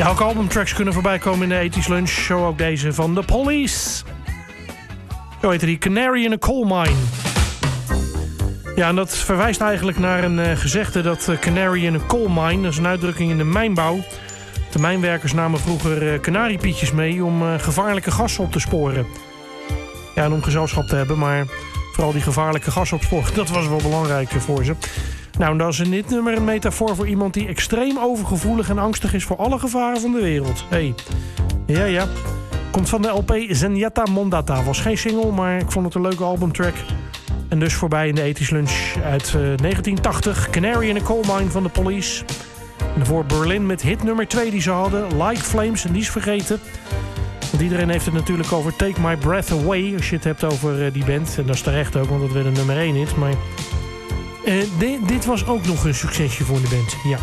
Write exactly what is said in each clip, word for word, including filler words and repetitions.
Ja, ook albumtracks kunnen voorbij komen in de ethisch lunch. Zo ook deze van The Police. Zo heette die, Canary in a Coal Mine. Ja, en dat verwijst eigenlijk naar een uh, gezegde dat uh, Canary in a Coal Mine... dat is een uitdrukking in de mijnbouw. De mijnwerkers namen vroeger uh, kanariepietjes mee om uh, gevaarlijke gassen op te sporen. Ja, en om gezelschap te hebben, maar vooral die gevaarlijke gassen opsporen... dat was wel belangrijk voor ze. Nou, dat is in dit nummer een metafoor voor iemand die extreem overgevoelig en angstig is voor alle gevaren van de wereld. Hey, ja, ja. Komt van de L P Zenyatta Mondata. Was geen single, maar ik vond het een leuke albumtrack. En dus voorbij in de ethisch lunch uit uh, negentien tachtig. Canary in a Coal Mine van The Police. En daarvoor Berlin met hit nummer twee die ze hadden. Like Flames, en die is vergeten. Want iedereen heeft het natuurlijk over Take My Breath Away. Als je het hebt over uh, die band. En dat is terecht ook, want dat werd een nummer één hit. Maar uh, de, dit was ook nog een succesje voor de band. Ja.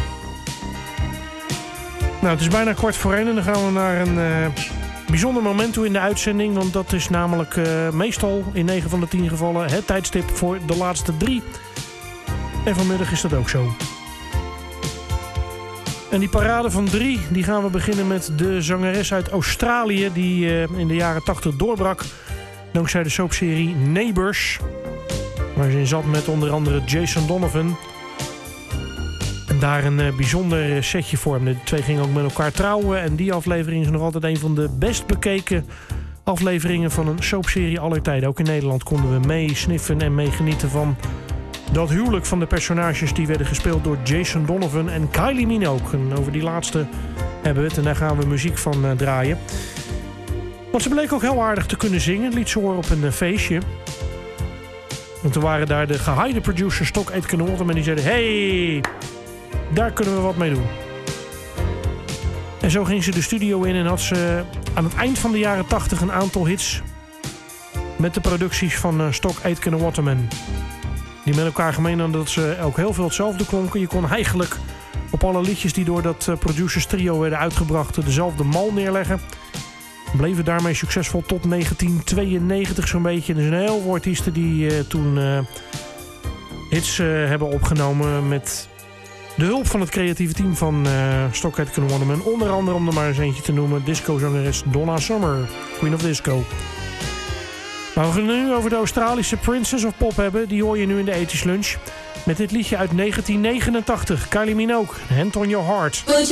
Nou, het is bijna kwart voor één. En dan gaan we naar een uh, bijzonder moment toe in de uitzending. Want dat is namelijk uh, meestal in negen van de tien gevallen het tijdstip voor de laatste drie. En vanmiddag is dat ook zo. En die parade van drie, die gaan we beginnen met de zangeres uit Australië... die uh, in de jaren tachtig doorbrak dankzij de soapserie Neighbours. Waar ze in zat met onder andere Jason Donovan. En daar een uh, bijzonder setje vormde. De twee gingen ook met elkaar trouwen. En die aflevering is nog altijd een van de best bekeken afleveringen van een soapserie aller tijden. Ook in Nederland konden we mee sniffen en mee genieten van dat huwelijk van de personages die werden gespeeld door Jason Donovan en Kylie Minogue. En over die laatste hebben we het en daar gaan we muziek van uh, draaien. Want ze bleek ook heel aardig te kunnen zingen. Liet ze horen op een uh, feestje. En toen waren daar de gehaaide producers Stock Aitken Waterman die zeiden: hey, daar kunnen we wat mee doen. En zo ging ze de studio in en had ze aan het eind van de jaren tachtig een aantal hits met de producties van uh, Stock Aitken Waterman. Die met elkaar gemeen hadden dat ze ook heel veel hetzelfde klonken. Je kon eigenlijk op alle liedjes die door dat uh, producers trio werden uitgebracht dezelfde mal neerleggen. Bleven daarmee succesvol tot negentien tweeënnegentig zo'n beetje. Er zijn heel veel artiesten die uh, toen uh, hits uh, hebben opgenomen met de hulp van het creatieve team van uh, Stock Aitken Waterman. Onder andere, om er maar eens eentje te noemen, discozangeres Donna Summer, Queen of Disco. Maar we gaan het nu over de Australische Princess of Pop hebben. Die hoor je nu in de ethisch lunch. Met dit liedje uit negentien negenentachtig. Kylie Minogue, Hand on Your Heart.